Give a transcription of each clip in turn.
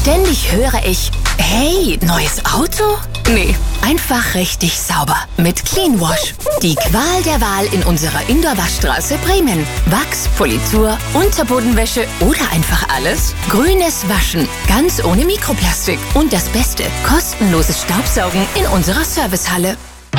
Ständig höre ich, hey, neues Auto? Nee, einfach richtig sauber mit Clean Wash. Die Qual der Wahl in unserer Indoor-Waschstraße Bremen. Wachs, Politur, Unterbodenwäsche oder einfach alles? Grünes Waschen, ganz ohne Mikroplastik. Und das Beste, kostenloses Staubsaugen in unserer Servicehalle.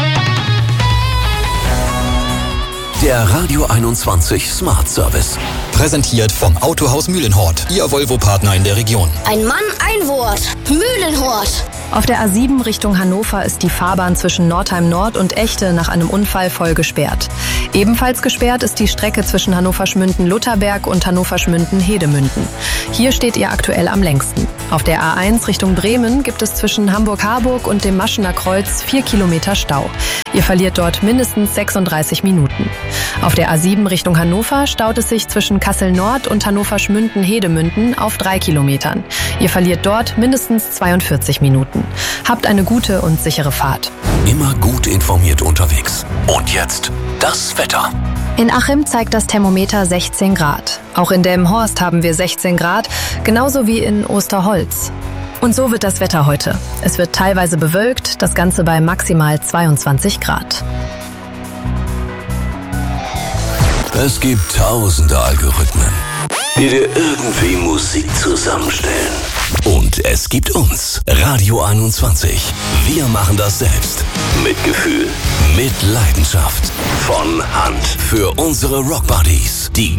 Der Radio 21 Smart Service. Präsentiert vom Autohaus Mühlenhort, Ihr Volvo-Partner in der Region. Ein Mann, ein Wort. Mühlenhort. Auf der A7 Richtung Hannover ist die Fahrbahn zwischen Northeim Nord und Echte nach einem Unfall voll gesperrt. Ebenfalls gesperrt ist die Strecke zwischen Hannover-Schmünden-Lutherberg und Hannover-Schmünden-Hedemünden. Hier steht ihr aktuell am längsten. Auf der A1 Richtung Bremen gibt es zwischen Hamburg-Harburg und dem Maschener Kreuz 4 Kilometer Stau. Ihr verliert dort mindestens 36 Minuten. Auf der A7 Richtung Hannover staut es sich zwischen Kassel-Nord und Hannover-Schmünden-Hedemünden auf 3 Kilometern. Ihr verliert dort mindestens 42 Minuten. Habt eine gute und sichere Fahrt. Immer gut informiert unterwegs. Und jetzt das Wetter. In Achim zeigt das Thermometer 16 Grad. Auch in Delmenhorst haben wir 16 Grad, genauso wie in Osterholz. Und so wird das Wetter heute. Es wird teilweise bewölkt, das Ganze bei maximal 22 Grad. Es gibt tausende Algorithmen, die dir irgendwie Musik zusammenstellen. Und es gibt uns, Radio 21. Wir machen das selbst. Mit Gefühl, mit Leidenschaft. Von Hand. Für unsere Rockbuddies, die